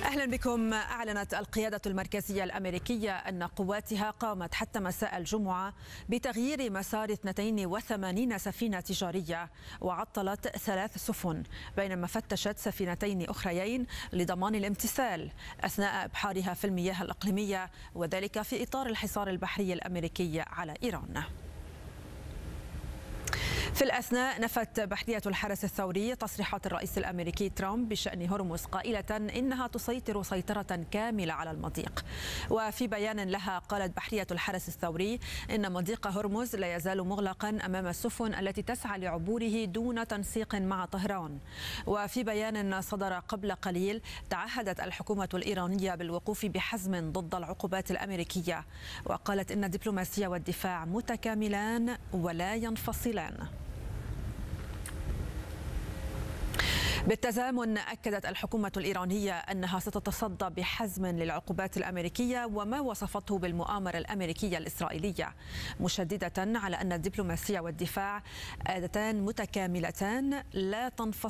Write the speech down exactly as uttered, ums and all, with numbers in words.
أهلا بكم. أعلنت القيادة المركزية الأمريكية أن قواتها قامت حتى مساء الجمعة بتغيير مسار اثنتين وثمانين سفينة تجارية وعطلت ثلاث سفن، بينما فتشت سفينتين أخريين لضمان الامتثال أثناء إبحارها في المياه الإقليمية، وذلك في إطار الحصار البحري الأمريكي على إيران. في الأثناء نفت بحرية الحرس الثوري تصريحات الرئيس الأمريكي ترامب بشأن هرمز قائلة إنها تسيطر سيطرة كاملة على المضيق. وفي بيان لها قالت بحرية الحرس الثوري إن مضيق هرمز لا يزال مغلقا أمام السفن التي تسعى لعبوره دون تنسيق مع طهران. وفي بيان صدر قبل قليل تعهدت الحكومة الإيرانية بالوقوف بحزم ضد العقوبات الأمريكية، وقالت إن الدبلوماسية والدفاع متكاملان ولا ينفصلان. بالتزامن أكدت الحكومة الإيرانية أنها ستتصدى بحزم للعقوبات الأمريكية وما وصفته بالمؤامرة الأمريكية الإسرائيلية، مشددة على أن الدبلوماسية والدفاع آلتان متكاملتان لا تنفصل